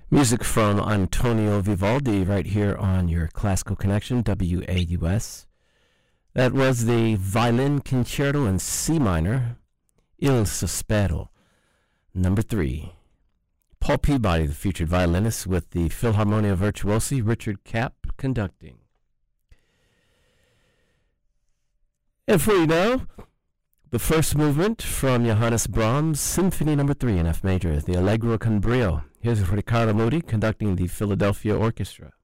Music from Antonio Vivaldi right here on your Classical Connection, WAUS. That was the Violin Concerto in C minor, Il Sospiro, number 3. Paul Peabody, the featured violinist, with the Philharmonia Virtuosi, Richard Kapp, conducting. And for you now, the first movement from Johannes Brahms, Symphony No. 3 in F major, the Allegro con brio. Here's Riccardo Muti conducting the Philadelphia Orchestra.